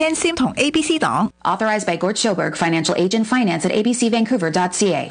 NSIM 同 ABC 黨 Authorized by Gort Schoberg, Financial Agent Finance at abcvancouver.ca。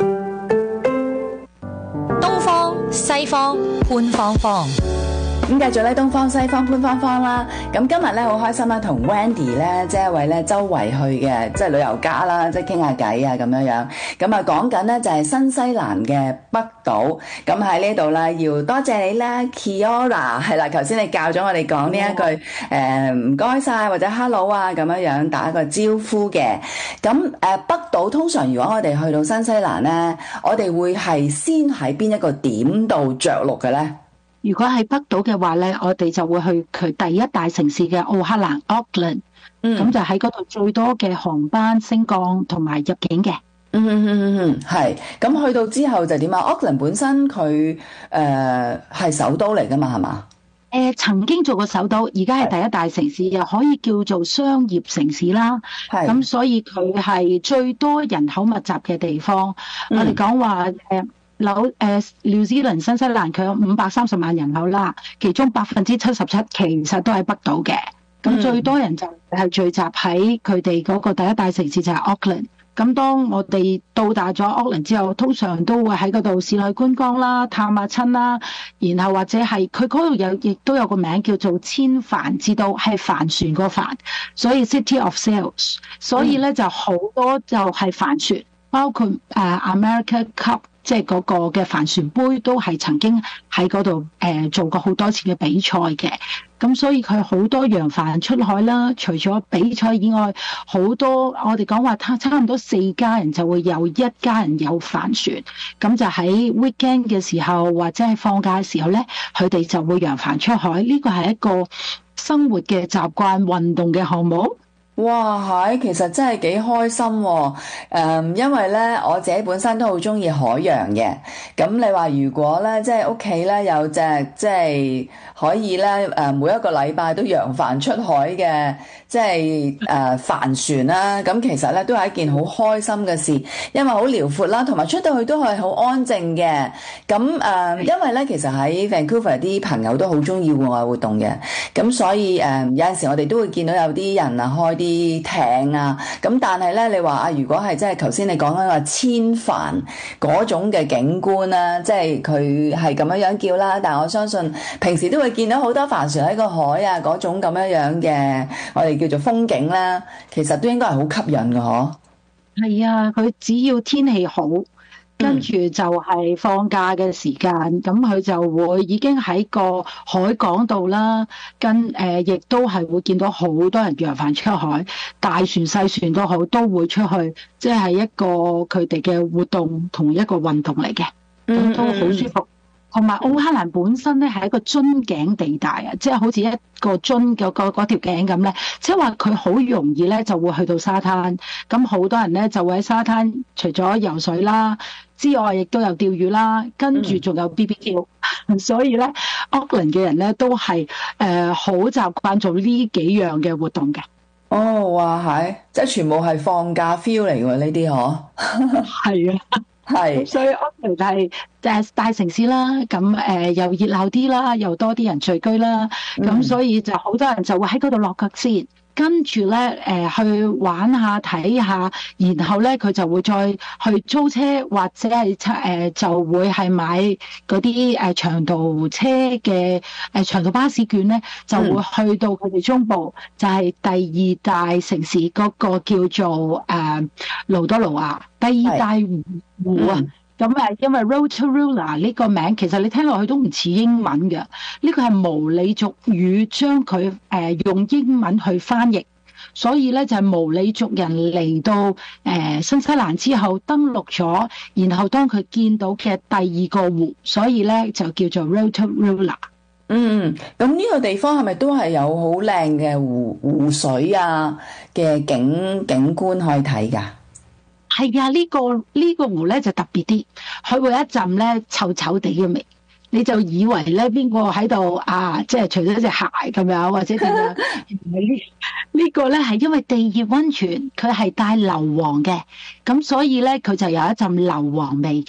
東方西方潘芳芳。 咁繼續咧，東方西方潘芳芳啦。咁今日咧好開心啦，同 Wendy 咧即係一位咧周圍去嘅即係旅遊家啦，即係傾下偈啊咁樣樣。咁啊講緊咧就係新西蘭嘅北島。咁喺呢度咧要多謝你啦 Kiora 係啦，頭先你教咗我哋講呢一句唔該晒或者 hello 啊咁樣樣打個招呼嘅。咁北島通常如果我哋去到新西蘭咧，我哋會係先喺邊一個點度着陸嘅咧？ 如果係北島嘅話咧，我哋就會去佢第一大城市嘅奧克蘭 Auckland，咁就喺嗰度最多嘅航班升降同埋入境嘅。 係。咁去到之後就點啊 ？Auckland 本身佢係首都嚟㗎嘛，係嘛？ 曾經做過首都，而家係第一大城市，又可以叫做商業城市啦。咁所以佢係最多人口密集嘅地方。我哋講話紐西蘭新西蘭佢有530萬人口啦，其中77%其實都係北島嘅。咁最多人就係聚集喺佢哋嗰個第一大城市就係 Auckland。咁當我哋到達咗 Auckland 之後，通常都會喺嗰度市內觀光啦、探下親啦，然後或者係佢嗰度亦都有個名叫做千帆之都，係帆船個帆，所以 City of Sails。所以咧就好多就係帆船，包括America Cup。即係嗰個嘅帆船杯都係曾經喺嗰度做過好多次嘅比賽嘅，咁所以佢好多洋帆出海啦。除咗比賽以外，好多我哋講話差唔多4家人就會有1家人有帆船，咁就喺 weekend 嘅時候或者係放假嘅時候咧，佢哋就會洋帆出海。呢個係一個生活嘅習慣運動嘅項目。 哇，係，其實真係幾開心喎。因為咧我自己本身都好中意海洋嘅。咁你話如果咧即係屋企咧有隻即係可以咧每一個禮拜都揚帆出海嘅即係帆船啦，咁其實咧都係一件好開心嘅事，因為好遼闊啦，同埋出到去都係好安靜嘅。咁因為咧其實喺 Vancouver 啲朋友都好中意戶外活動嘅，咁所以有陣時我哋都會見到有啲人啊開啲艇啊，咁但係咧，你話啊，如果係即係頭先你講緊話千帆嗰種嘅景觀啦，即係佢係咁樣叫啦，但係我相信平時都會見到好多帆船喺個海啊嗰種咁樣嘅，我哋叫做風景啦，其實都應該係好吸引㗎嗬。 係啊，佢只要天氣好。跟住就係放假嘅時間，咁佢就會已經喺個海港度啦，亦都係會見到好多人揚帆出海，大船細船都好，都會出去，即係一個佢哋嘅活動同一個運動嚟嘅，咁都好舒服。同埋奧克蘭本身咧係一個樽頸地帶啊，即係好似一個樽嗰條頸咁咧，即係話佢好容易咧就會去到沙灘，咁好多人咧就會喺沙灘除咗游水啦之外，亦都有釣魚啦，跟住仲有 BBQ，所以咧 Auckland 嘅人咧都係好習慣做呢幾樣嘅活動嘅。 哦，哇係，即係全部係放假 feel 嚟喎呢啲嗬。 係啊。係，所以 Auckland 係大城市啦，咁又熱鬧啲啦，又多啲人聚居啦，咁所以就好多人就會喺嗰度落腳先，跟住咧去玩下睇下，然後咧佢就會再去租車或者係就會係買嗰啲長途車嘅長途巴士券咧，就會去到佢哋中部，就係第2大城市嗰個叫做盧多盧亞第2大湖啊。咁因為 Rotorua 呢個名其實你聽落去都唔似英文嘅，呢個係毛里族語將佢用英文去翻譯，所以咧就係毛里族人嚟到新西蘭之後登陸咗，然後當佢見到嘅第2個湖，所以咧就叫做 Rotorua。 咁呢個地方係咪都係有好靚嘅湖水啊嘅景觀可以睇㗎？ 係啊，呢個湖咧就特別啲，佢會一陣咧臭臭地嘅味，你就以為咧邊個喺度啊，即係除咗隻鞋咁樣或者點樣？呢個咧係因為地熱溫泉，佢係帶硫磺嘅，咁所以咧佢就有一陣硫磺味嘅。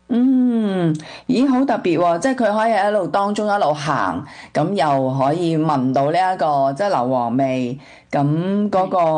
咦，好特別喎！即係佢可以喺路當中一路行，咁又可以聞到呢一個即係硫磺味，咁嗰個